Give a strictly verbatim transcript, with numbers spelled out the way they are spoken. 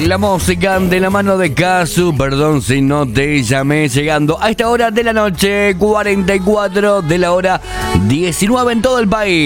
La música de la mano de Casu, perdón si no te llamé, llegando a esta hora de la noche, cuarenta y cuatro de la hora diecinueve en todo el país.